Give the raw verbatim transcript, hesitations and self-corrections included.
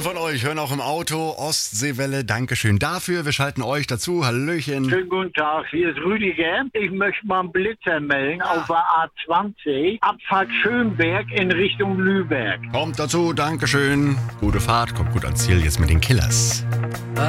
von euch hören auch im Auto Ostseewelle. Dankeschön dafür. Wir schalten euch dazu. Hallöchen. Schönen guten Tag, hier ist Rüdiger. Ich möchte mal einen Blitzer melden auf der A zwanzig, Abfahrt Schönberg in Richtung Lübeck. Kommt dazu. Dankeschön. Gute Fahrt. Kommt gut ans Ziel jetzt mit den Killers.